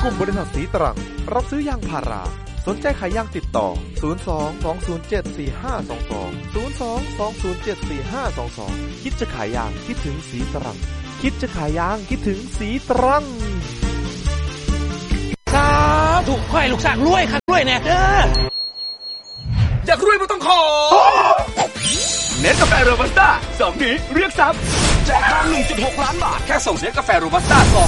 ลุ่มบริษัทสีตรังรับซื้อยางพาราสนใจขายยางติดต่อ02-207-4522 คิดจะขายยางคิดถึงสีตรังคิดจะขายยางคิดถึงสีตรังสาธุขอให้ลูกสร้างรวยคักรวยแน่เด้ออยากรวยไม่ต้องขอเนสกาแฟโรบัสต้า2นี้เรียกทรัพย์แจกทอง 1.6 ล้านบาทแค่ส่งเนสกาแฟโรบัสต้า